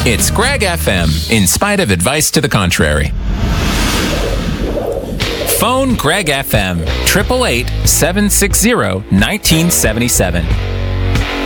It's Greg FM, in spite of advice to the contrary. Phone Greg FM, 888-760-1977.